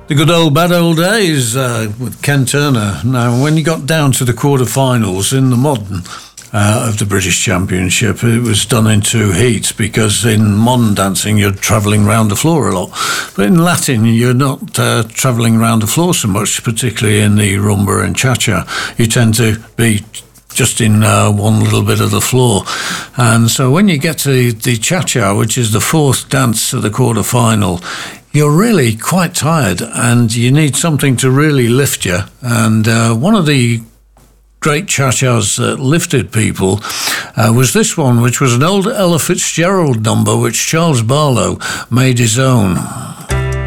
The good old bad old days with Ken Turner. Now, when you got down to the quarterfinals in the modern of the British Championship, it was done in two heats because in modern dancing you're travelling around the floor a lot. But in Latin you're not travelling around the floor so much, particularly in the rumba and cha-cha. You tend to be just in one little bit of the floor. And so when you get to the cha-cha, which is the fourth dance to the quarter-final, you're really quite tired and you need something to really lift you. And one of the great cha-chas that lifted people was this one, which was an old Ella Fitzgerald number which Charles Barlow made his own.